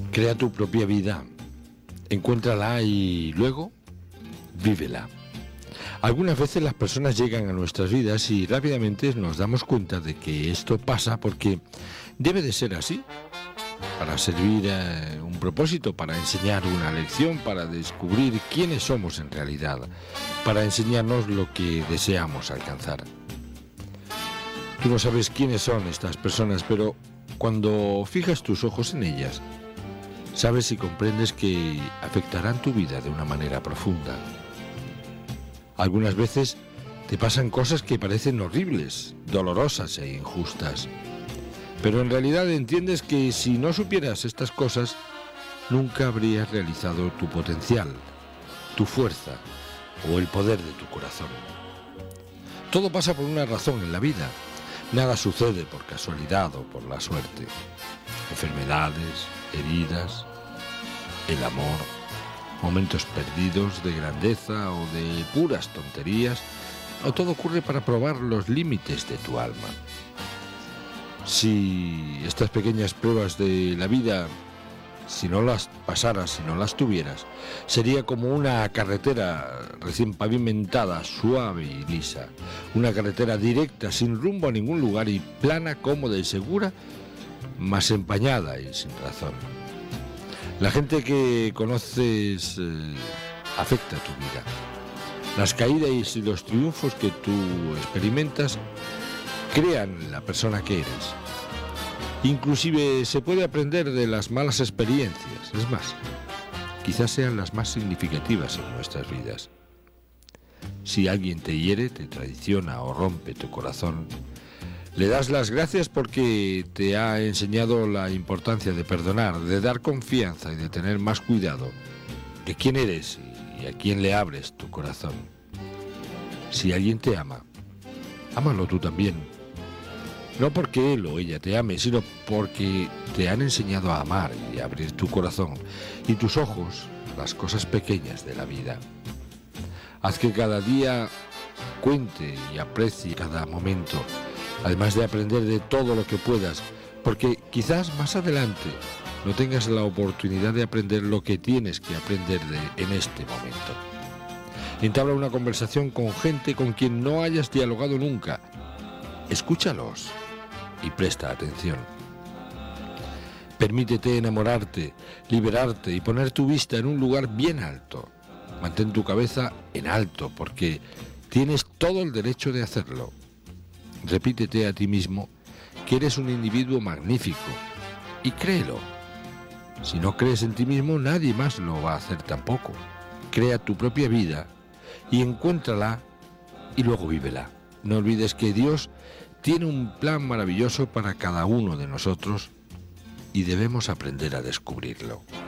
Crea tu propia vida, encuéntrala y luego vívela. Algunas veces las personas llegan a nuestras vidas y rápidamente nos damos cuenta de que esto pasa porque debe de ser así, para servir a un propósito, para enseñar una lección, para descubrir quiénes somos en realidad, para enseñarnos lo que deseamos alcanzar. Tú no sabes quiénes son estas personas, pero cuando fijas tus ojos en ellas, sabes y comprendes que afectarán tu vida de una manera profunda. Algunas veces te pasan cosas que parecen horribles, dolorosas e injustas. Pero en realidad entiendes que si no supieras estas cosas, nunca habrías realizado tu potencial, tu fuerza o el poder de tu corazón. Todo pasa por una razón en la vida. Nada sucede por casualidad o por la suerte. Enfermedades, heridas, el amor, momentos perdidos de grandeza o de puras tonterías, o todo ocurre para probar los límites de tu alma. Si estas pequeñas pruebas de la vida, si no las pasaras, si no las tuvieras, sería como una carretera recién pavimentada, suave y lisa, una carretera directa, sin rumbo a ningún lugar y plana, cómoda y segura, más empañada y sin razón. La gente que conoces afecta tu vida. Las caídas y los triunfos que tú experimentas crean la persona que eres. Inclusive se puede aprender de las malas experiencias. Es más, quizás sean las más significativas en nuestras vidas. Si alguien te hiere, te traiciona o rompe tu corazón, le das las gracias porque te ha enseñado la importancia de perdonar, de dar confianza y de tener más cuidado de quién eres y a quién le abres tu corazón. Si alguien te ama, ámalo tú también. No porque él o ella te ame, sino porque te han enseñado a amar y a abrir tu corazón y tus ojos a las cosas pequeñas de la vida. Haz que cada día cuente y aprecie cada momento, además de aprender de todo lo que puedas, porque quizás más adelante no tengas la oportunidad de aprender lo que tienes que aprender en este momento. Entabla una conversación con gente con quien no hayas dialogado nunca. Escúchalos y presta atención. Permítete enamorarte, liberarte y poner tu vista en un lugar bien alto. Mantén tu cabeza en alto porque tienes todo el derecho de hacerlo. Repítete a ti mismo que eres un individuo magnífico y créelo. Si no crees en ti mismo, nadie más lo va a hacer tampoco. Crea tu propia vida y encuéntrala y luego vívela. No olvides que Dios tiene un plan maravilloso para cada uno de nosotros y debemos aprender a descubrirlo.